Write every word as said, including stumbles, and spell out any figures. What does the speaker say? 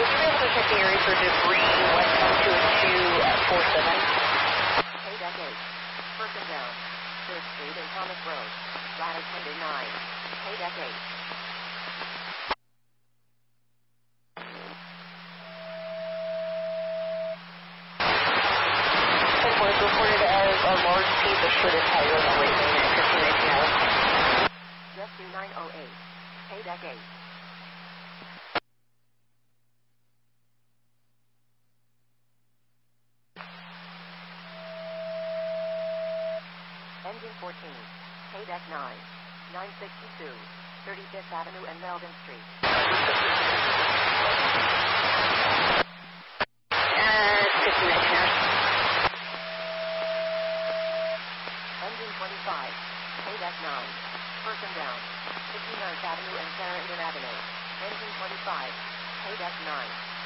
would you be able to check the area for debris west one two two four seven? K deck eight. Person down. third Street and Thomas Road. Ladder ten to nine. K deck eight. Was reported as a large piece of shredded tire on the late lane at fifteen nineteen hours. Rescue nine oh eight. K deck eight. Engine fourteen. K deck nine. nine sixty-two. thirty-fifth Avenue and Melvin Street. At fifteen nineteen hours. Engine twenty-five. K deck nine. Person down. fifty-ninth Avenue and Clarendon Avenue. Engine twenty-five. K deck nine.